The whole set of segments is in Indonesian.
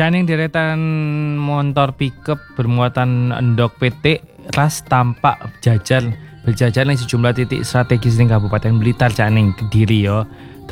Caning deretan motor pickup bermuatan endok PT ras tampak berjajar ning sejumlah titik strategis ning Kabupaten Blitar Caning Kediri yo.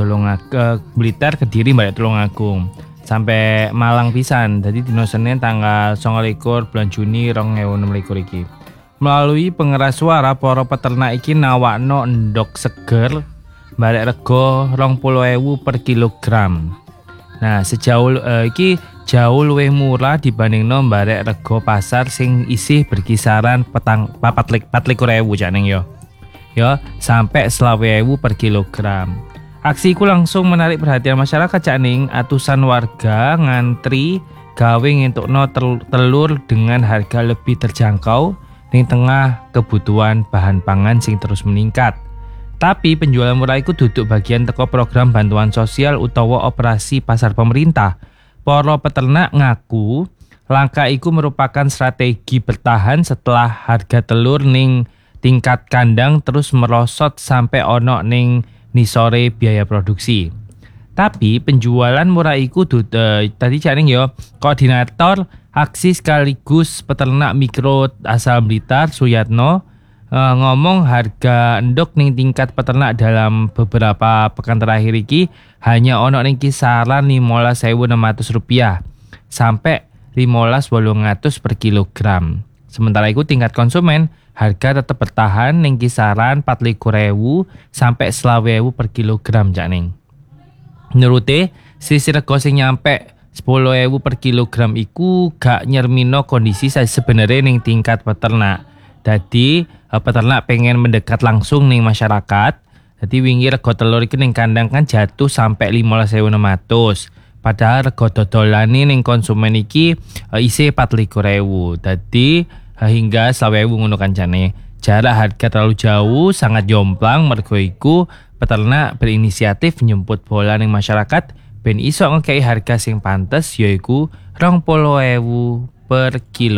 Blitar Kediri balik Tulungagung sampai Malang pisan. Jadi dino Senin tanggal 29 bulan Juni 2026 iki. Melalui pengeras suara para peternak iki nawakno endok seger balik rego 20.000 per kilogram. Nah, sejauh iki jauh luwih murah dibandingno mbarek rego pasar sing isih berkisaran 24.000 Caning yo. Yo, sampai 20.000 per kilogram. Aksi iku langsung menarik perhatian masyarakat Caning. Atusan warga ngantri gawe ngentukno telur dengan harga lebih terjangkau ning tengah kebutuhan bahan pangan sing terus meningkat. Tapi penjualan murah iku duduk bagian teko program bantuan sosial utawa operasi pasar pemerintah. Para peternak ngaku langkah iku merupakan strategi bertahan setelah harga telur ning tingkat kandang terus merosot sampai ono ning nisore biaya produksi. Tapi penjualan murah iku tadi Caning yo, koordinator aksi sekaligus peternak mikro asal Blitar Suyatno ngomong harga endok ning tingkat peternak dalam beberapa pekan terakhir iki hanya ono ning kisaran 15.600 rupiah sampai 15.800 per kilogram. Sementara itu tingkat konsumen harga tetap bertahan ning kisaran 24.000 sampai 20.000 per kilogram Caning. Menurute sisi rego sing nyampe 10.000 per kilogram iku gak nyermino kondisi sebenarnya ning tingkat peternak. Jadi peternak pengen mendekat langsung ning masyarakat. Jadi wingi rego telur iki ning kandang kan jatuh sampai 15.600. Padahal rego dodolane ning konsumen iki isih 24.000. Jadi hingga 20.000 ngono kancane. Jarak harga terlalu jauh, sangat jomplang mergo iku peternak berinisiatif nyemput bola ning masyarakat ben iso ngekei harga sing pantes yaiku 20.000 per kilo.